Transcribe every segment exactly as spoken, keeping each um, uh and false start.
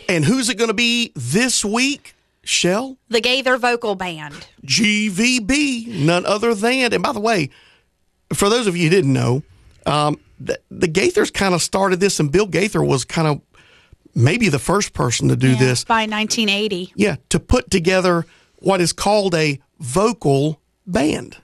And who's it going to be this week, Shell? The Gaither Vocal Band. G V B, none other than. And by the way, for those of you who didn't know, um, the, the Gaithers kind of started this, and Bill Gaither was kind of maybe the first person to do Yeah, this. by nineteen eighty. Yeah, to put together what is called a vocal band.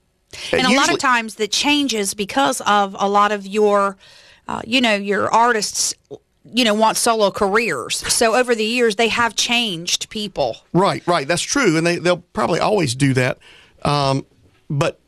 And a Usually, lot of times that changes because of a lot of your, uh, you know, your artists, you know, want solo careers. So over the years, they have changed people. Right, right. That's true. And they, they'll probably always do that. Um, but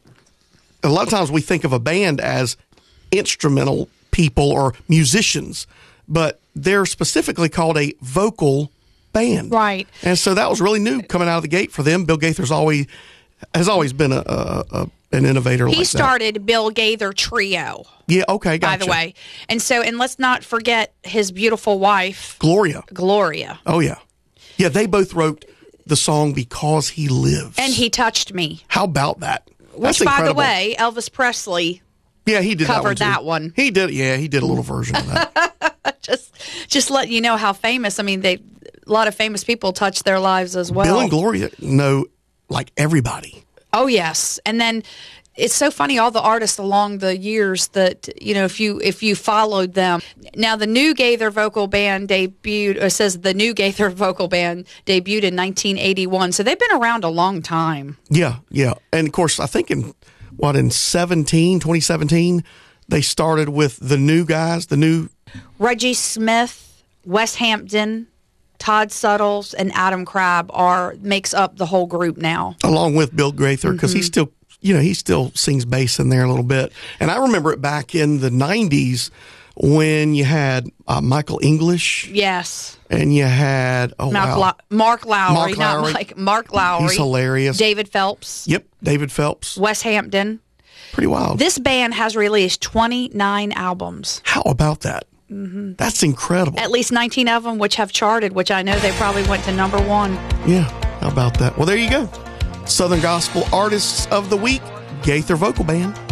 a lot of times we think of a band as instrumental people or musicians, but they're specifically called a vocal band. Right. And so that was really new coming out of the gate for them. Bill Gaither's always has always been a, a, a an innovator He like that. started Bill Gaither Trio, Yeah, okay, gotcha. by the way. And so, and let's not forget his beautiful wife, Gloria. Gloria. Oh, yeah. Yeah, they both wrote the song Because He Lives. And He Touched Me. How about that? Which, That's by the incredible. way, Elvis Presley yeah, he did covered that one. that too. one. He did, yeah, he did a little version of that. just just letting you know how famous. I mean, they a lot of famous people touched their lives as well. Bill and Gloria know like everybody. Oh, yes. And then it's so funny, all the artists along the years that, you know, if you if you followed them. Now, the new Gaither Vocal Band debuted, it says the new Gaither Vocal Band debuted in nineteen eighty-one. So they've been around a long time. Yeah, yeah. And of course, I think in, what, in seventeen, twenty seventeen, they started with the new guys, the new... Reggie Smith, Wes Hampton, Todd Suttles, and Adam Crabb are makes up the whole group now. Along with Bill Gaither, because Mm-hmm. he still, you know, he still sings bass in there a little bit. And I remember it back in the nineties when you had uh, Michael English Yes. and you had, oh, Mark, wow. Lou- Mark Lowry, Mark not Lowry. Mike, Mark Lowry. He's hilarious. David Phelps, Yep, David Phelps. Wes Hampton. Pretty wild. This band has released twenty-nine albums. How about that? Mm-hmm. That's incredible. At least nineteen of them, which have charted, which I know they probably went to number one. Yeah, how about that? Well, there you go. Southern Gospel Artists of the Week, Gaither Vocal Band.